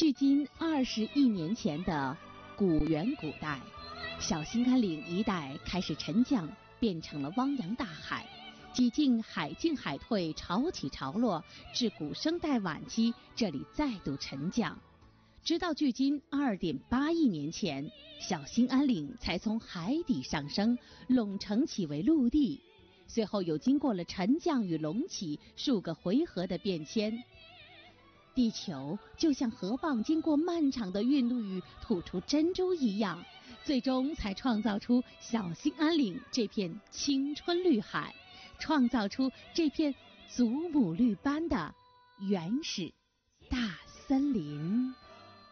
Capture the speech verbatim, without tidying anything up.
距今二十亿年前的古远古代，小兴安岭一带开始沉降，变成了汪洋大海。几经海进海退、潮起潮落，至古生代晚期，这里再度沉降。直到距今二点八亿年前，小兴安岭才从海底上升，隆成起为陆地。随后又经过了沉降与隆起数个回合的变迁。地球就像河蚌经过漫长的孕育吐出珍珠一样，最终才创造出小兴安岭这片青春绿海，创造出这片祖母绿般的原始大森林。